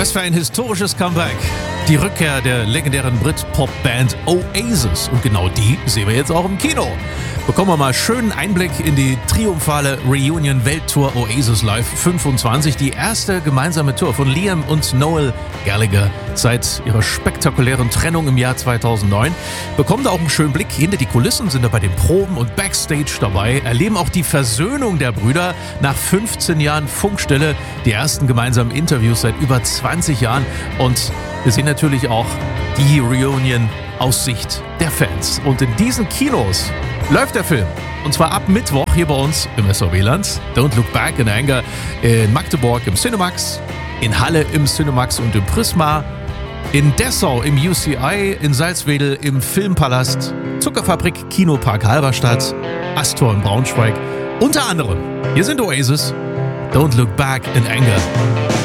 Was für ein historisches Comeback. Die Rückkehr der legendären Brit-Pop-Band Oasis. Und genau die sehen wir jetzt auch im Kino. Bekommen wir mal schönen Einblick in die triumphale Reunion-Welttour Oasis Live 25. Die erste gemeinsame Tour von Liam und Noel Gallagher seit ihrer spektakulären Trennung im Jahr 2009. Bekommen da auch einen schönen Blick hinter die Kulissen, sind da bei den Proben und Backstage dabei, erleben auch die Versöhnung der Brüder nach 15 Jahren Funkstille, die ersten gemeinsamen Interviews seit über 20 Jahren und wir sehen natürlich auch die Reunion aus Sicht der Fans. Und in diesen Kinos läuft der Film. Und zwar ab Mittwoch hier bei uns im SVW-Land. Don't Look Back in Anger in Magdeburg im Cinemax, in Halle im Cinemax und im Prisma, in Dessau im UCI, in Salzwedel im Filmpalast, Zuckerfabrik Kinopark Halberstadt, Astor in Braunschweig. Unter anderem, hier sind Oasis, Don't Look Back in Anger.